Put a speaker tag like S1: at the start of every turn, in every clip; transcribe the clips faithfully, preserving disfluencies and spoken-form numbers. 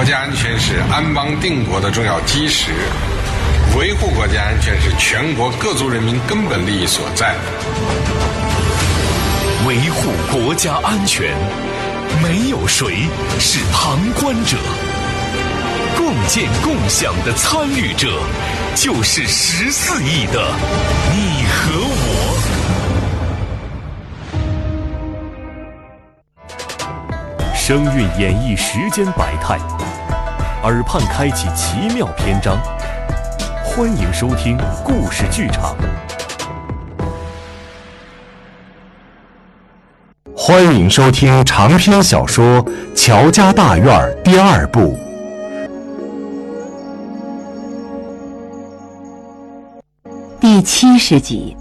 S1: 家安全是安邦定国的重要基石，维护国家安全是全国各族人民根本利益所在。
S2: 维护国家安全，没有谁是旁观者，共建共享的参与者，就是十四亿的你和我。声韵演绎世间百态，耳畔开启奇妙篇章。欢迎收听故事剧场。
S3: 欢迎收听长篇小说《乔家大院》第二部。
S4: 第七十集。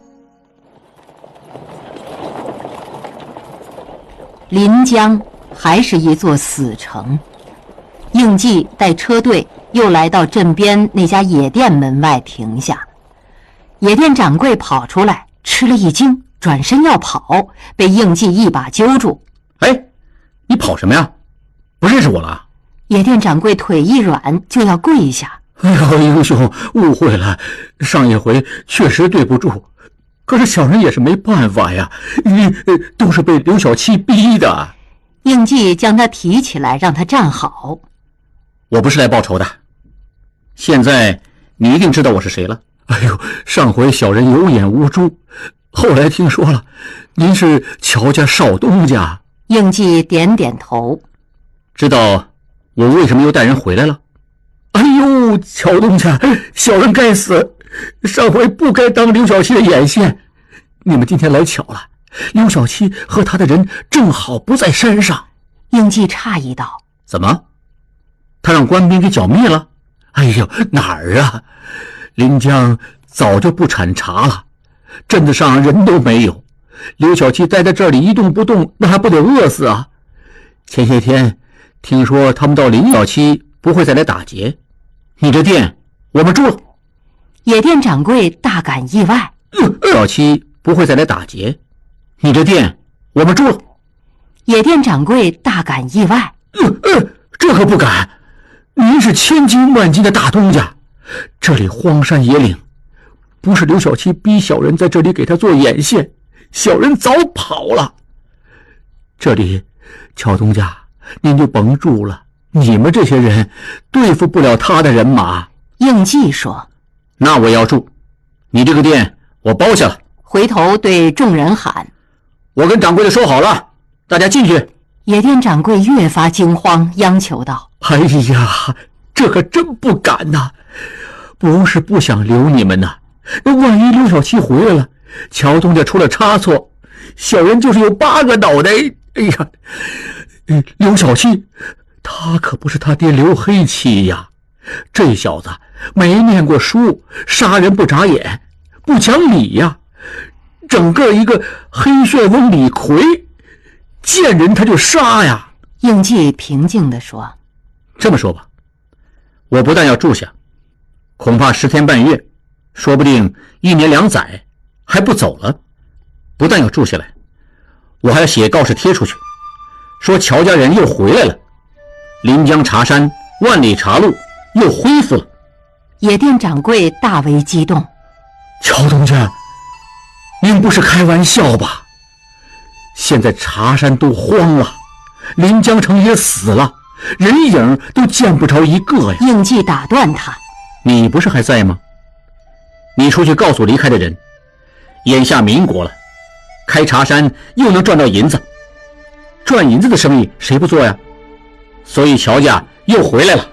S4: 临江还是一座死城，应季带车队又来到镇边那家野店门外停下。野店掌柜跑出来，吃了一惊，转身要跑，被应季一把揪住。
S5: 哎，你跑什么呀？不认识我了？
S4: 野店掌柜腿一软，就要跪下。
S5: 哎呦，英雄误会了，上一回确实对不住，可是小人也是没办法呀，你、呃、都是被刘小七逼的。
S4: 应季将他提起来，让他站好。
S5: 我不是来报仇的，现在你一定知道我是谁了。哎呦，上回小人有眼无珠，后来听说了，您是乔家少东家。
S4: 应季点点头。
S5: 知道我为什么又带人回来了？哎呦，乔东家，小人该死，上回不该当刘小七的眼线。你们今天来巧了，刘小七和他的人正好不在山上。
S4: 应季诧异道：
S5: 怎么？他让官兵给剿灭了？哎呦，哪儿啊？临江早就不产茶了，镇子上人都没有，刘小七待在这里一动不动，那还不得饿死啊？前些天听说他们到林小七不会再来打劫，你这店我们住了。
S4: 野店掌柜大感意外。
S5: 小七不会再来打劫，你这店我们住了。
S4: 野店掌柜大感意外。
S5: 呃呃，这可不敢，您是千金万金的大东家，这里荒山野岭，不是刘小七逼小人在这里给他做眼线，小人早跑了。这里乔东家您就甭住了，你们这些人对付不了他的人马。
S4: 应季说：
S5: 那我要住，你这个店我包下了。
S4: 回头对众人喊：
S5: 我跟掌柜的说好了，大家进去。
S4: 野店掌柜越发惊慌，央求道：
S5: 哎呀，这可真不敢呐，不是不想留你们呐，那万一刘小七回来了，乔东家出了差错，小人就是有八个脑袋。哎呀，刘小七他可不是他爹刘黑七呀，这小子没念过书，杀人不眨眼，不讲理呀，整个一个黑旋风李逵，见人他就杀呀。
S4: 应季平静地说：
S5: 这么说吧，我不但要住下，恐怕十天半月，说不定一年两载还不走了。不但要住下来，我还要写告示贴出去，说乔家人又回来了，临江茶山万里茶路又恢复了。
S4: 野店掌柜大为激动：
S5: 乔东家，您不是开玩笑吧？现在茶山都荒了，临江城也死了，人影都见不着一个呀。
S4: 应季打断他：
S5: 你不是还在吗？你出去告诉离开的人，眼下民国了，开茶山又能赚到银子，赚银子的生意谁不做呀？所以乔家又回来了。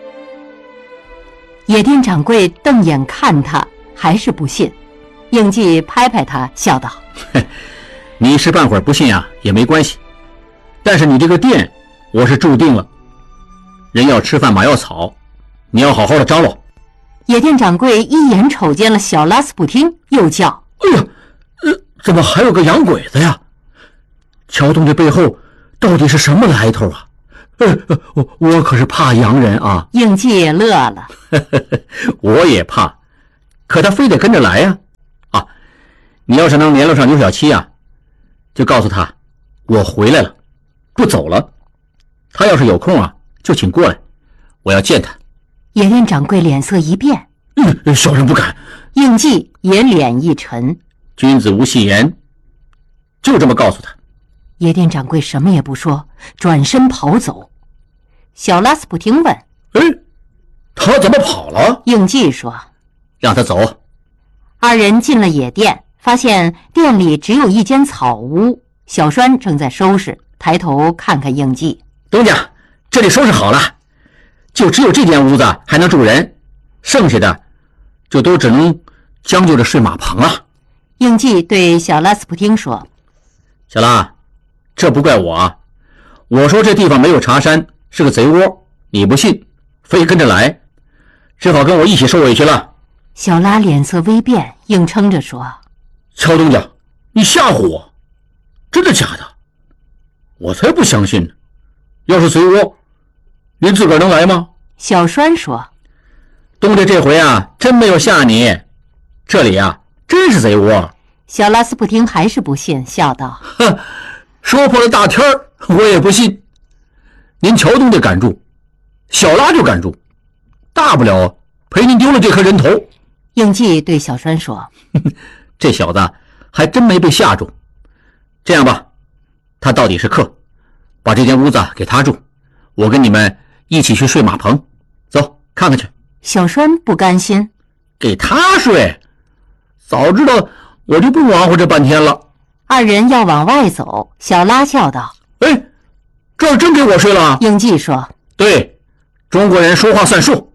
S4: 野店掌柜瞪眼看他，还是不信。应季拍拍他，笑道：
S5: 你一时半会儿不信啊也没关系，但是你这个店我是注定了，人要吃饭马要草，你要好好的张罗。
S4: 野店掌柜一眼瞅见了小拉斯普汀，又叫：
S5: 哎呀，呃，怎么还有个洋鬼子呀？乔东这背后到底是什么来头啊？呃，我我可是怕洋人啊。
S4: 应季也乐了：
S5: 我也怕，可他非得跟着来呀。啊，你要是能联络上刘小七啊，就告诉他我回来了，不走了。他要是有空啊， 就请过来，我要见他。
S4: 野店掌柜脸色一变，
S5: 嗯，小人不敢。
S4: 应季也脸一沉，
S5: 君子无戏言，就这么告诉他。
S4: 野店掌柜什么也不说，转身跑走。小拉斯普汀问：
S5: 哎，他怎么跑了？
S4: 应季说：
S5: 让他走。
S4: 二人进了野店，发现店里只有一间草屋，小栓正在收拾，抬头看看应季。
S5: 东家，这里收拾好了，就只有这间屋子还能住人，剩下的就都只能将就着睡马棚了。
S4: 应季对小拉斯普汀说：
S5: 小拉，这不怪我，我说这地方没有茶山，是个贼窝，你不信，非跟着来，只好跟我一起受委屈了。
S4: 小拉脸色微变，硬撑着说：
S5: 乔东家，你吓唬我，真的假的？我才不相信呢。要是贼窝，您自个儿能来吗？
S4: 小栓说：
S5: 东家这回啊，真没有吓你，这里啊，真是贼窝。
S4: 小拉斯普汀还是不信，笑道：
S5: 哼，说破了大天儿，我也不信。您乔东家敢住，小拉就敢住，大不了赔您丢了这颗人头。
S4: 应季对小栓说：
S5: 这小子还真没被吓住。这样吧，他到底是客，把这间屋子给他住，我跟你们一起去睡马棚，走看看去。
S4: 小栓不甘心：
S5: 给他睡？早知道我就不忙活这半天了。
S4: 二人要往外走，小拉笑道：
S5: 哎，这儿真给我睡了？
S4: 应季说：
S5: 对，中国人说话算数。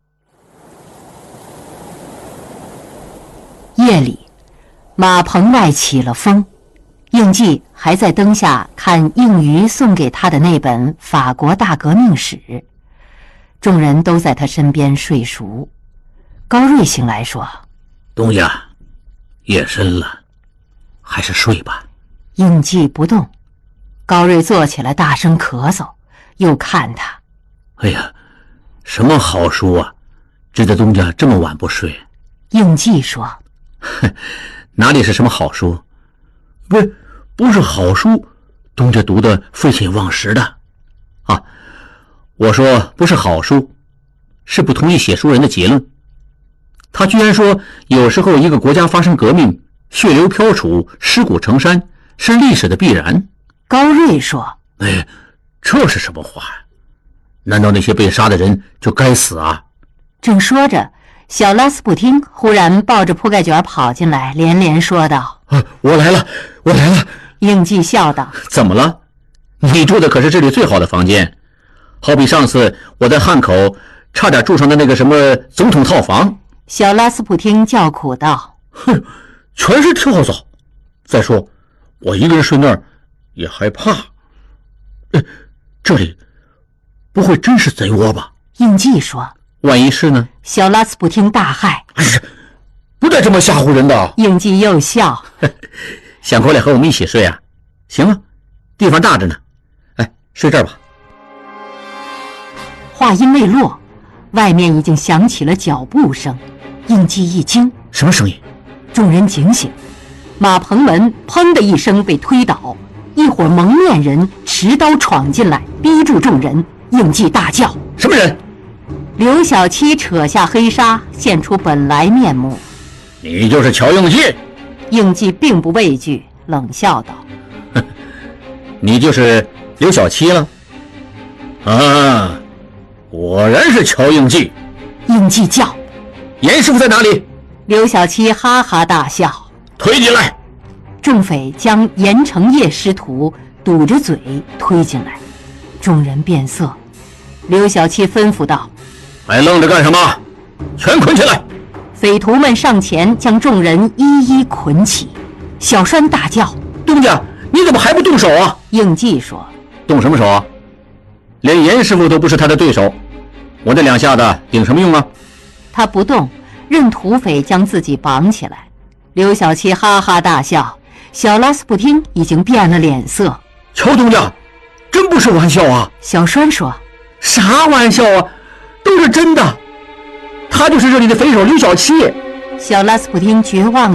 S4: 夜里，马棚外起了风，应季还在灯下看应余送给他的那本法国大革命史，众人都在他身边睡熟。高瑞醒来说：
S5: 东家，夜深了，还是睡吧。
S4: 应季不动。高瑞坐起来大声咳嗽，又看他：
S5: 哎呀，什么好书啊，值得东家这么晚不睡？
S4: 应季说：
S5: 哪里是什么好书？不，不是好书，东家读的废寝忘食的啊！我说不是好书，是不同意写书人的结论。他居然说，有时候一个国家发生革命，血流飘杵，尸骨成山，是历史的必然。
S4: 高瑞说：
S5: 哎，这是什么话呀？难道那些被杀的人就该死啊？
S4: 正说着，小拉斯普汀忽然抱着铺盖卷跑进来，连连说道：
S5: 啊，我来了，我来了。
S4: 应季笑道：
S5: 怎么了？你住的可是这里最好的房间，好比上次我在汉口差点住上的那个什么总统套房。
S4: 小拉斯普汀叫苦道：
S5: 哼，全是跳蚤。再说我一个人睡那儿也害怕。呃，这里不会真是贼窝吧？
S4: 应季说：
S5: 万一是呢？
S4: 小拉斯普汀大骇：
S5: 哎呀，不带这么吓唬人的。
S4: 应季又笑：
S5: 想过来和我们一起睡啊？行啊，地方大着呢。哎，睡这儿吧。
S4: 话音未落，外面已经响起了脚步声。应季一惊：
S5: 什么声音？
S4: 众人警醒，马棚门砰的一声被推倒，一伙蒙面人持刀闯进来，逼住众人。应季大叫：
S5: 什么人？
S4: 刘小七扯下黑纱，现出本来面目：
S5: 你就是乔应季。
S4: 应季并不畏惧，冷笑道：
S5: 你就是刘小七了？啊，果然是乔应季。
S4: 应季叫：
S5: 严师傅在哪里？
S4: 刘小七哈哈大笑：
S5: 推进来！
S4: 众匪将严承业师徒堵着嘴推进来，众人变色。刘小七吩咐道：
S5: 还愣着干什么？全捆起来！
S4: 匪徒们上前将众人一一捆起。小栓大叫：
S5: 东家，你怎么还不动手啊？
S4: 应季说：
S5: 动什么手啊？连严师傅都不是他的对手，我那两下子顶什么用啊？
S4: 他不动，任土匪将自己绑起来。刘小七哈哈大笑，小拉斯普汀已经变了脸色。
S5: 乔东家，真不是玩笑啊！
S4: 小栓说：
S5: 啥玩笑啊，都是真的。他就是这里的匪首刘小七。
S4: 小拉斯普汀绝望